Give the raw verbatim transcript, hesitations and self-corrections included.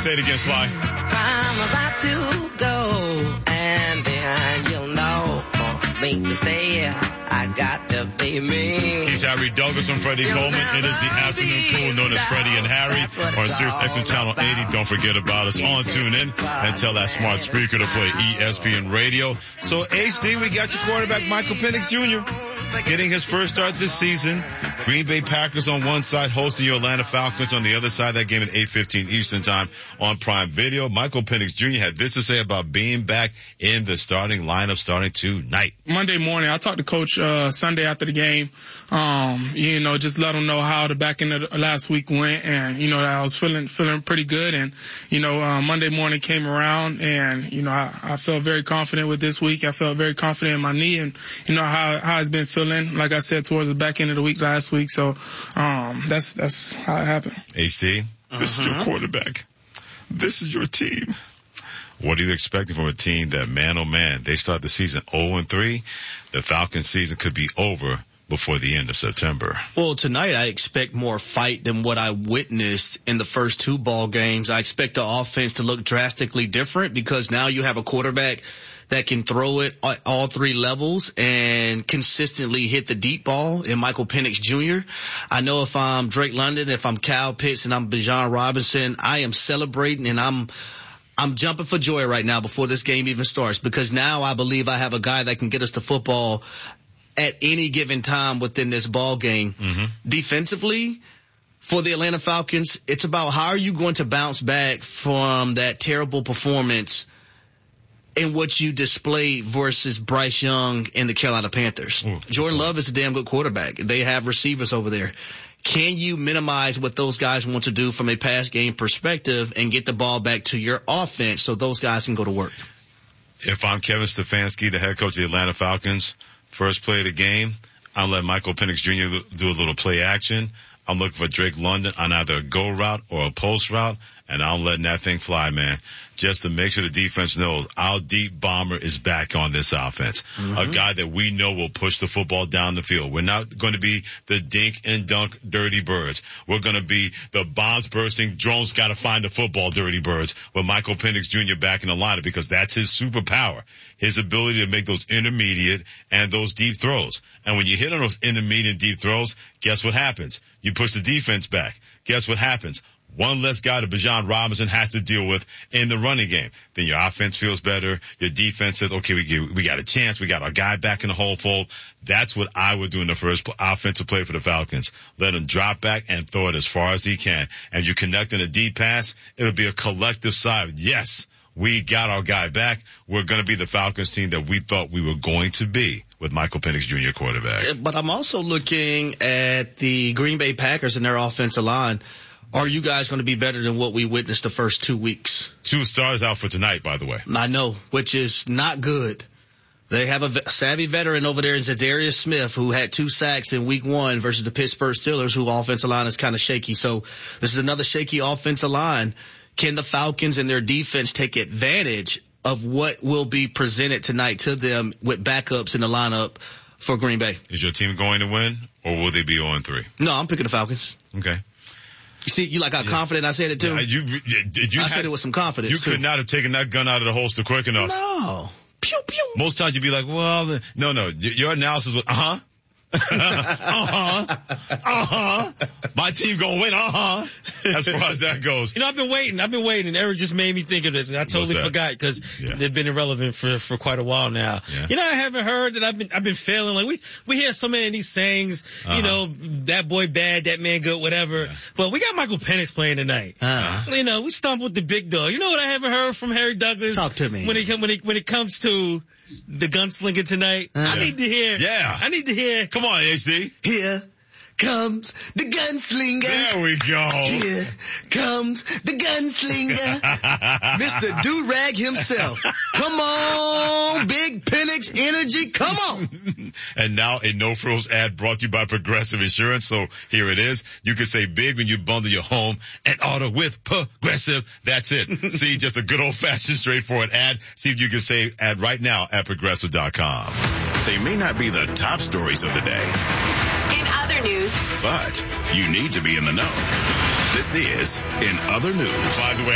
Say it again, Sly. I'm about to go, and then you'll know for me to stay here, I got to be me. He's Harry Douglas and Freddie Coleman. It is the afternoon crew known as Freddie and Harry on Sirius X M Channel eighty. Don't forget about us on TuneIn and tell that smart speaker to play E S P N Radio. So, H D, we got your quarterback, Michael Penix Junior, getting his first start this season. Green Bay Packers on one side, hosting your Atlanta Falcons on the other side. That game at eight fifteen Eastern Time on Prime Video. Michael Penix Junior had this to say about being back in the starting lineup starting tonight. Monday morning, I talked to Coach uh, Sunday after the game. Um, you know, just let him know how the back end of the last week went, and you know I was feeling feeling pretty good. And you know, uh, Monday morning came around, and you know I, I felt very confident with this week. I felt very confident in my knee, and you know how how it's been feeling. Like I said, towards the back end of the week last week. So um, that's that's how it happened. H D, uh-huh. This is your quarterback. This is your team. What are you expecting from a team that, man, oh man, they start the season oh and three? The Falcons season could be over before the end of September. Well, tonight I expect more fight than what I witnessed in the first two ball games. I expect the offense to look drastically different because now you have a quarterback that can throw it at all three levels and consistently hit the deep ball in Michael Penix Junior I know if I'm Drake London, if I'm Kyle Pitts, and I'm Bijan Robinson, I am celebrating and I'm I'm jumping for joy right now before this game even starts because now I believe I have a guy that can get us to football at any given time within this ball game. Mm-hmm. Defensively, for the Atlanta Falcons, it's about how are you going to bounce back from that terrible performance in what you displayed versus Bryce Young and the Carolina Panthers. Ooh, Jordan Love is a damn good quarterback. They have receivers over there. Can you minimize what those guys want to do from a pass game perspective and get the ball back to your offense so those guys can go to work? If I'm Kevin Stefanski, the head coach of the Atlanta Falcons, first play of the game, I'll let Michael Penix Junior do a little play action. I'm looking for Drake London on either a go route or a post route, and I'm letting that thing fly, man, just to make sure the defense knows our deep bomber is back on this offense. Mm-hmm. A guy that we know will push the football down the field. We're not going to be the dink and dunk dirty birds. We're going to be the bombs bursting, drones got to find the football dirty birds with Michael Penix Junior back in the lineup because that's his superpower, his ability to make those intermediate and those deep throws. And when you hit on those intermediate and deep throws, guess what happens? You push the defense back. Guess what happens? One less guy that Bijan Robinson has to deal with in the running game. Then your offense feels better. Your defense says, okay, we get, we got a chance. We got our guy back in the whole fold. That's what I would do in the first offensive play for the Falcons. Let him drop back and throw it as far as he can. And you connect in a deep pass, it'll be a collective sigh. Yes, we got our guy back. We're going to be the Falcons team that we thought we were going to be with Michael Penix Junior quarterback. But I'm also looking at the Green Bay Packers and their offensive line. Are you guys going to be better than what we witnessed the first two weeks? Two stars out for tonight, by the way. I know, which is not good. They have a savvy veteran over there in Zadarius Smith who had two sacks in week one versus the Pittsburgh Steelers, who offensive line is kind of shaky. So this is another shaky offensive line. Can the Falcons and their defense take advantage of what will be presented tonight to them with backups in the lineup for Green Bay? Is your team going to win, or will they be oh and three? No, I'm picking the Falcons. Okay. You see, you like how yeah. confident I said it too? Yeah, you, did you I have, said it with some confidence. You too. could not have taken that gun out of the holster quick enough. No. Pew, pew. Most times you'd be like, well, no, no. Your analysis was, uh-huh. uh-huh. Uh-huh. My team gonna win, uh-huh. As far as that goes. You know, I've been waiting. I've been waiting. Eric just made me think of this, and I totally forgot because yeah. they've been irrelevant for, for quite a while now. Yeah. You know, I haven't heard that I've been, I've been failing. Like, we, we hear so many of these sayings, uh-huh. you know, that boy bad, that man good, whatever. Yeah. But we got Michael Penix playing tonight. Uh-huh. You know, we stomped with the big dog. You know what I haven't heard from Harry Douglas? Talk to me. When it, when it, when it comes to the gunslinger tonight. Uh, I need to hear. Yeah. I need to hear. Come on, H D. Here comes the gunslinger. There we go. Here comes the gunslinger. Mister Do-Rag himself. Come on, Big Penix energy. Come on. And now a No Frills ad brought to you by Progressive Insurance. So here it is. You can say big when you bundle your home and auto with Progressive. That's it. See, just a good old-fashioned, straightforward ad. See if you can say ad right now at progressive dot com. They may not be the top stories of the day. In other news. But you need to be in the know. This is In Other News. By the way,